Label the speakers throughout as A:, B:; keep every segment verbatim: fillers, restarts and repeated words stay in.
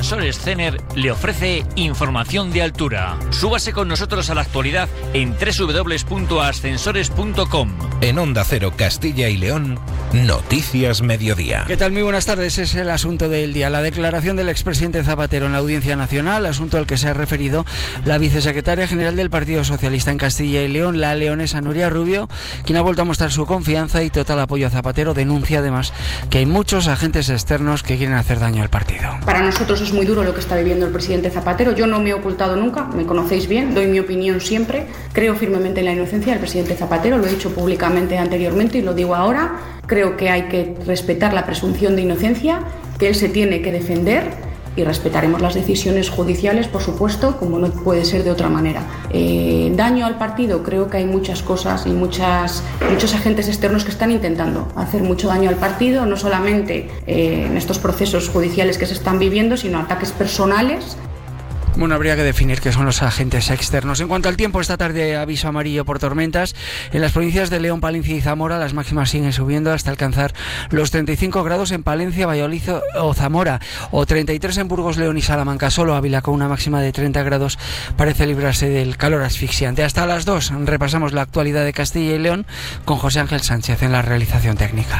A: Ascensores Cener le ofrece información de altura. Súbase con nosotros a la actualidad en doble u doble u doble u punto ascensores punto com.
B: En Onda Cero Castilla y León, Noticias Mediodía.
C: ¿Qué tal? Muy buenas tardes. Es el asunto del día. La declaración del expresidente Zapatero en la Audiencia Nacional, asunto al que se ha referido la vicesecretaria general del Partido Socialista en Castilla y León, la leonesa Nuria Rubio, quien ha vuelto a mostrar su confianza y total apoyo a Zapatero. Denuncia además que hay muchos agentes externos que quieren hacer daño al partido.
D: Para nosotros es muy duro lo que está viviendo el presidente Zapatero. Yo no me he ocultado nunca, me conocéis bien, doy mi opinión siempre. Creo firmemente en la inocencia del presidente Zapatero, lo he dicho públicamente anteriormente y lo digo ahora. Creo que hay que respetar la presunción de inocencia, que él se tiene que defender y respetaremos las decisiones judiciales, por supuesto, como no puede ser de otra manera. Eh, daño al partido, creo que hay muchas cosas y muchas, muchos agentes externos que están intentando hacer mucho daño al partido, no solamente eh, en estos procesos judiciales que se están viviendo, sino ataques personales.
C: Bueno, habría que definir qué son los agentes externos. En cuanto al tiempo, esta tarde aviso amarillo por tormentas. En las provincias de León, Palencia y Zamora las máximas siguen subiendo hasta alcanzar los treinta y cinco grados en Palencia, Valladolid o Zamora, o treinta y tres en Burgos, León y Salamanca. Solo Ávila, con una máxima de treinta grados, parece librarse del calor asfixiante. Hasta las dos repasamos la actualidad de Castilla y León con José Ángel Sánchez en la realización técnica.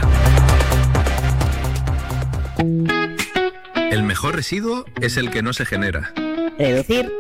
E: El mejor residuo es el que no se genera.
F: Reducir